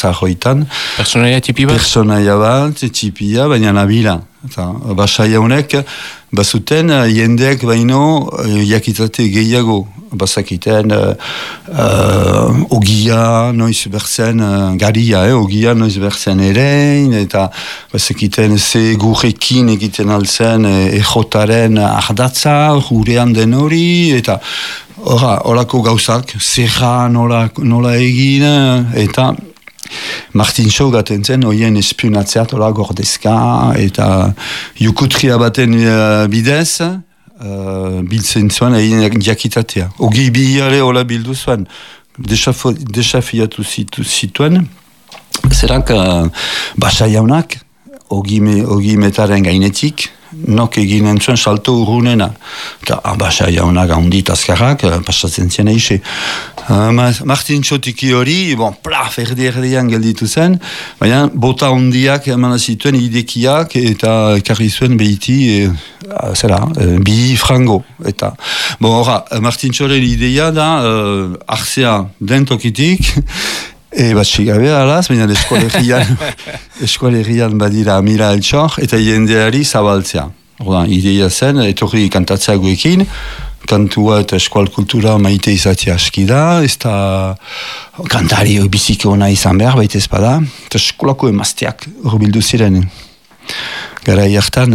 zahoitan. Personaia tipi bat? Personaia bat, tipia, baina nabila. Basaia honek, bazuten jendeak baino jakitate gehiago. Bazakiten ogia noiz berzen, garia, ogia noiz berzen erein, eta bazakiten ze gurrekin egiten altzen ejotaren ardatza, jurean den hori, eta horako gauzak, zerra nola egin, eta Martin Shaw gaten zen, oien espionatzeat, gordezka, eta jukutria baten bidez, biltzen zuen egin jakitatea. Ogi bihiare hola bildu zuen, desafiatu zituen, zerak basa jaunak, ogi metaren gainetik, nok eginen zuen salto urrunena. Eta basa jaunak handit azkarrak, pasatzen zien eixe. Martin Txotiki hori, plaf, erdi-erdian gelditu zen, baina bota hondiak eman zituen idekiak eta ekarri zuen behiti, bi frango. Eta, Martin Txoren ideia da, arzea den tokitik, batxigabe alaz, baina eskualerian badira mila altxor, eta jendeari zabaltzea. Ideia zen, etorri kantatzea guekin, kantua eta eskual kultura maite izatea aski da, ez da kantari biziki ona izan behar, baita ezpada, eta eskolako emazteak horbildu ziren. Gara hartan,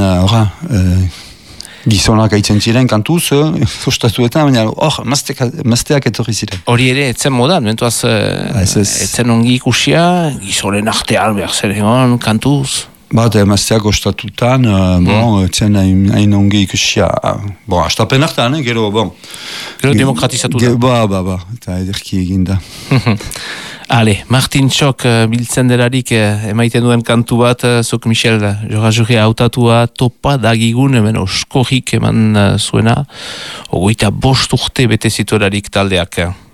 gizonak aitzen ziren kantuz, zostatuetan, baina emazteak etorri ziren. Hori ere, etzen modan, mentuaz, etzen ongi ikusia, gizonen artean behar zer egon, kantuz? Emazteak ostatutan, etzen hain ongi ikusia. Astapen hartan, gero, Gero demokratizatu da. Eta ederki eginda. Ale, Martin Txok biltzen delarik emaiten duen kantu bat, zuk Michel Jora-Jure hautatua topa dagigun, hemen oskorrik eman zuena, 25 urte bete zituelarik taldeak.